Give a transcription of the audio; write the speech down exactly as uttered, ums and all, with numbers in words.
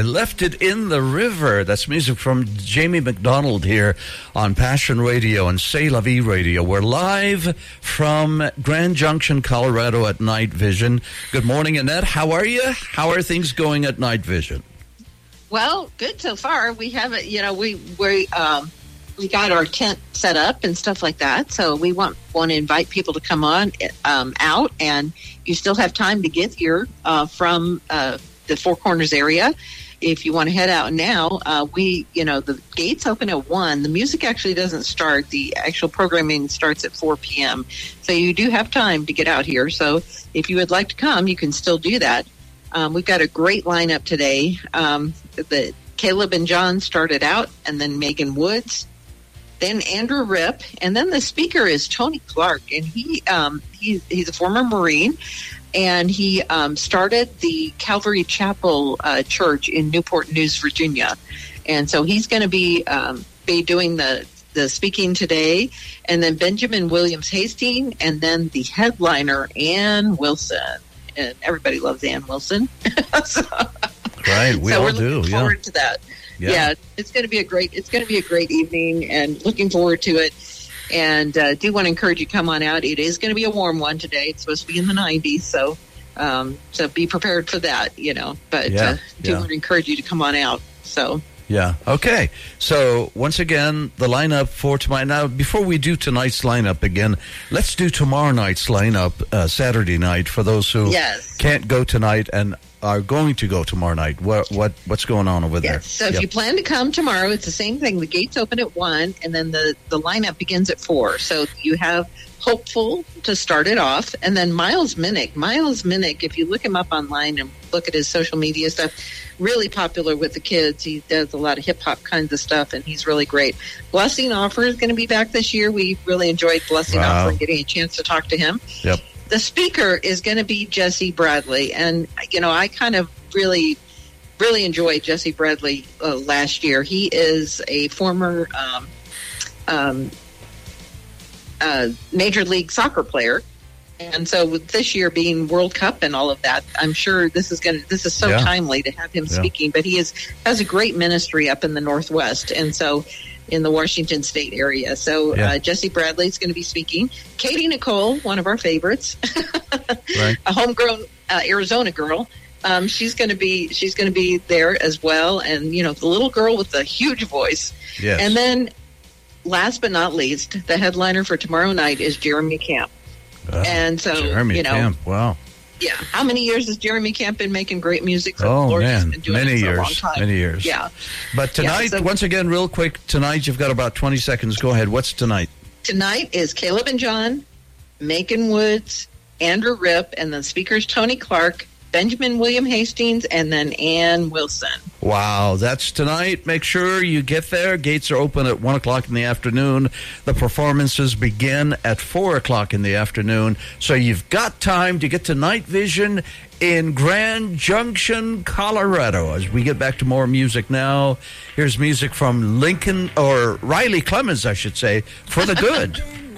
I left it in the river. That's music from Jamie McDonald here on Passion Radio and C'est La Vie Radio. We're live from Grand Junction, Colorado at Night Vision. Good morning, Annette. How are you? How are things going at Night Vision? Well, good so far. We have it, you know, we we um, we got our tent set up and stuff like that. So we want want to invite people to come on um, out, and you still have time to get here uh, from uh, the Four Corners area. If you want to head out now, uh, we, you know, the gates open at one. The music actually doesn't start. The actual programming starts at four p.m. So you do have time to get out here. So if you would like to come, you can still do that. Um, we've got a great lineup today. Um, the Caleb and John started out, and then Megan Woods, then Andrew Ripp, and then the speaker is Tony Clark, and he um, he he's a former Marine. And he um, started the Calvary Chapel uh, Church in Newport News, Virginia. And so he's going to be um, be doing the, the speaking today. And then Benjamin Williams Hastings, and then the headliner, Ann Wilson. And everybody loves Ann Wilson. so, right, we so all we're do. looking Yeah. forward to that. Yeah. yeah, it's going to be a great it's going to be a great evening, and looking forward to it. And uh, do want to encourage you to come on out. It is going to be a warm one today. It's supposed to be in the nineties, so um, so be prepared for that, you know. But Yeah, uh, do yeah. want to encourage you to come on out. So Yeah. Okay. So once again, the lineup for tomorrow. Now, before we do tonight's lineup again, let's do tomorrow night's lineup, uh, Saturday night, for those who yes, can't go tonight and are going to go tomorrow night. What what what's going on over there? yes. So if Yep. you plan to come tomorrow, it's the same thing. The gates open at one, and then the the lineup begins at four. So you have Hopeful to start it off, and then Miles Minnick. Miles Minnick, if you look him up online and look at his social media stuff, really popular with the kids. He does a lot of hip-hop kinds of stuff, and he's really great. Blessing Offer is going to be back this year. We really enjoyed Blessing Wow. Offer and getting a chance to talk to him. Yep. The speaker is going to be Jesse Bradley, and, you know, I kind of really, really enjoyed Jesse Bradley uh, last year. He is a former um, um, uh, Major League Soccer player. And so with this year being World Cup and all of that, I'm sure this is going to, this is so Yeah. timely to have him Yeah. speaking, but he is, has a great ministry up in the Northwest. And so in the Washington State area. So Yeah. uh, Jesse Bradley is going to be speaking. Katie Nicole, one of our favorites, Right. a homegrown uh, Arizona girl. Um, she's going to be, she's going to be there as well. And, you know, the little girl with the huge voice. Yes. And then last but not least, the headliner for tomorrow night is Jeremy Camp. Oh, and so, Jeremy you know, Camp. Wow. Yeah. How many years has Jeremy Camp been making great music? So Oh, the Lord has man. been doing Many it for years. a long time. Many years. Yeah. But tonight, Yeah, so- once again, real quick, tonight you've got about twenty seconds. Go ahead. What's tonight? Tonight is Caleb and John, Megan Woods, Andrew Ripp, and the speakers Tony Clark, Benjamin William Hastings, and then Ann Wilson. Wow, that's tonight. Make sure you get there. Gates are open at one o'clock in the afternoon. The performances begin at four o'clock in the afternoon. So you've got time to get to Night Vision in Grand Junction, Colorado. As we get back to more music now, here's music from Lincoln, or Riley Clemens, I should say, For the Good.